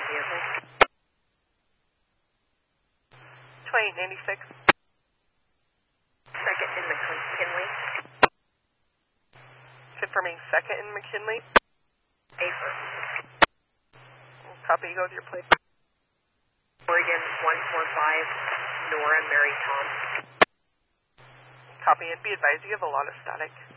vehicle. 2896. Second in McKinley. Confirming second in McKinley. Affirm. Copy, go with your plate. Oregon 145, Nora Mary Tom. Copy, and be advised you have a lot of static.